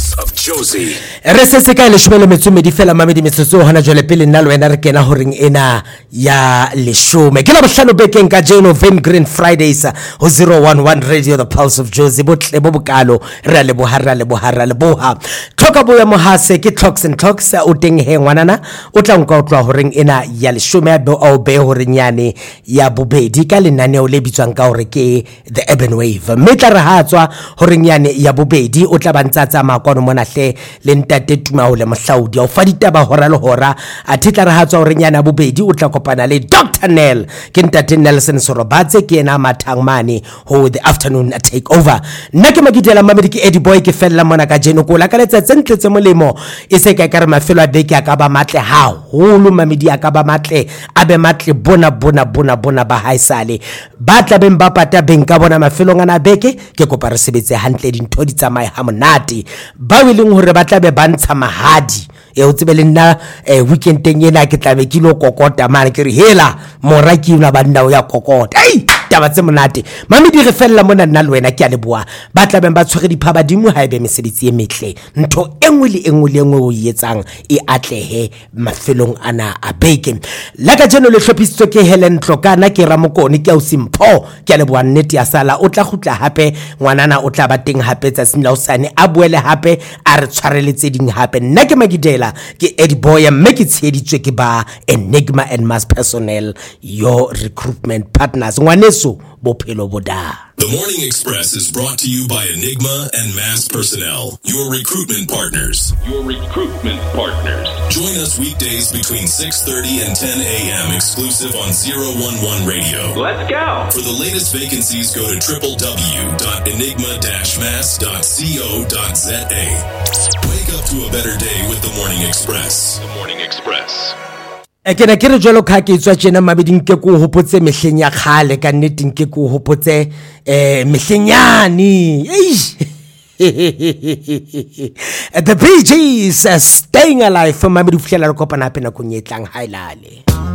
Pulse of Jozi. Re se ka le shomelo metsumedi fela mamedi metsotso hona jole pele nna le wena re kena horeng ena ya leshome ke la bohlano bekeng ka Jeno Van Green Fridays ho 011 Radio the Pulse of Jozi botle bo bokalo re le boha tlhoka boya mohase ke Talks and Talks o teng he ngwanana o tla nka utlwa horeng ena ya leshome ya be horeng yane ya bobedi ka lenane o le bitswang ka hore ke the Urban Wave metla re hatswa horeng yane ya bobedi o tla bantsatsa makono mona hle le ntate Tumahole Mohlaudi o fa ditaba hora le hora a thitla re hatswa horeng yana bobedi o tla kopana le Dr Nell ke ntate Nelson Sorobatse ke ena mathang mane ho the afternoon take over nna ke magidela mamedi ke Eddie Boy ke fella mona ka Jeno ko la ka letsa tsentletse molemo e se ka re mafelo a beke aka ba matle ha holo mamedi aka ba matle abe matle bona ba haisale ba tla beng ba pata beng ka bona mafelo ngana beke ke kopa re sebetse hantle dintho di tsamaye ha monate ba wileng hore ba tla be bantsha mahadi o tsebe le nna weekendeng ena ke tla be ke lo kokota mane ke re hela moraki una banna o ya kokota taba tse monate mamedi re fella mona nna le wena ke a leboa ba tla beng ba tshwere diphaba dimo ha ebe mesebetsi e metle ntho engwe le engwe o yetsang e atlehe mafelong ana a beke la ka Jeno le hlophisitswe ke Helen Tlokana ke Ramokone ke Ausimpho ke a leboa nnete ya sala o tla khutla hape ngwanana o tla ba teng hape tsa sinla usane a boele hape a re tshwareletse ding hape nna ke magidela ke Eddie Boy mme ke tsheditswe ke ba Enigma and Mass Personnel your recruitment partners ngwaneso bophelo boda. The Morning Express is brought to you by Enigma and Mass Personnel, your recruitment partners. Join us weekdays between 6:30 and 10 a.m. exclusive on 011 Radio. Let's go. For the latest vacancies, go to www.enigma-mass.co.za. Wake up to a better day with The Morning Express. The Morning Express. Ke na ke re jwalo ka ke tswa tjena mabeding ke go hopotse mehleng ya khale ka nneteng ke go hopotse mehlenyane the Bee Gees staying alive for mabedi fihlela re kopana hape na konyetlang hailale.